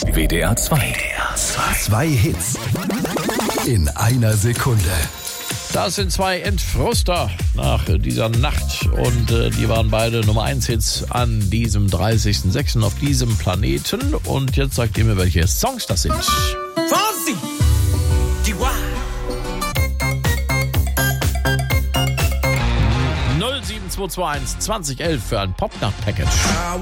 WDR 2. Zwei Hits in einer Sekunde. Das sind zwei Entfruster nach dieser Nacht und die waren beide Nummer 1 Hits an diesem 30.06. auf diesem Planeten. Und jetzt sagt ihr mir, welche Songs das sind. Fonzie, DY. 07221 2011 für ein Popnacht-Package. I